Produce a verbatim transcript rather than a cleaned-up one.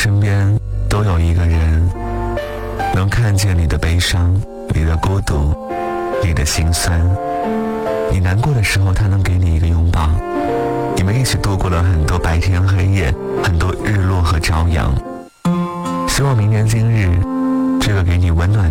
身边都有一个人能看见你的悲伤，你的孤独，你的心酸。你难过的时候，他能给你一个拥抱，你们一起度过了很多白天黑夜，很多日落和朝阳。希望明年今日